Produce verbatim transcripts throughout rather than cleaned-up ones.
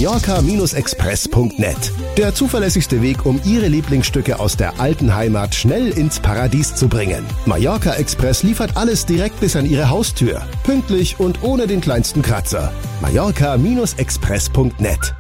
Mallorca Express punkt net. Der zuverlässigste Weg, um Ihre Lieblingsstücke aus der alten Heimat schnell ins Paradies zu bringen. Mallorca Express liefert alles direkt bis an Ihre Haustür. Pünktlich und ohne den kleinsten Kratzer. Mallorca Express punkt net.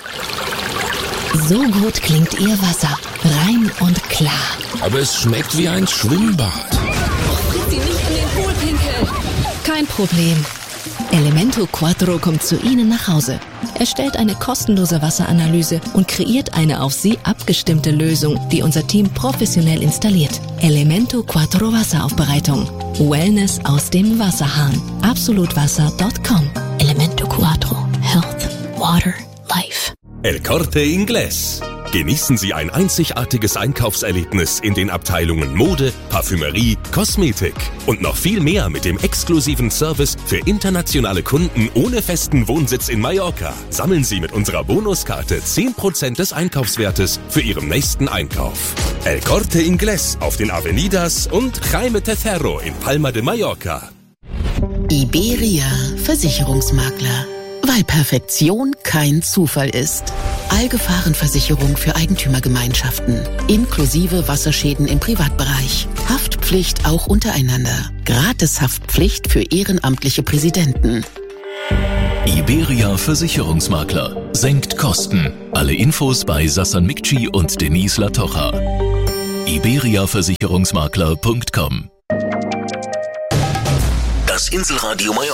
So gut klingt Ihr Wasser. Rein und klar. Aber es schmeckt wie ein Schwimmbad. Sie nicht in den Pool pinkeln. Kein Problem. Elemento Quattro kommt zu Ihnen nach Hause. Er stellt eine kostenlose Wasseranalyse und kreiert eine auf Sie abgestimmte Lösung, die unser Team professionell installiert. Elemento Quattro Wasseraufbereitung. Wellness aus dem Wasserhahn. absolutwasser punkt com. Elemento Quattro. Health. Water. Life. El Corte Inglés. Genießen Sie ein einzigartiges Einkaufserlebnis in den Abteilungen Mode, Parfümerie, Kosmetik und noch viel mehr mit dem exklusiven Service für internationale Kunden ohne festen Wohnsitz in Mallorca. Sammeln Sie mit unserer Bonuskarte zehn Prozent des Einkaufswertes für Ihren nächsten Einkauf. El Corte Inglés auf den Avenidas und Jaime Tercero in Palma de Mallorca. Iberia Versicherungsmakler. Weil Perfektion kein Zufall ist. Allgefahrenversicherung für Eigentümergemeinschaften. Inklusive Wasserschäden im Privatbereich. Haftpflicht auch untereinander. Gratis-Haftpflicht für ehrenamtliche Präsidenten. Iberia Versicherungsmakler. Senkt Kosten. Alle Infos bei Sassan Mikci und Denise Latocha. iberia versicherungsmakler punkt com. Das Inselradio Mallorca.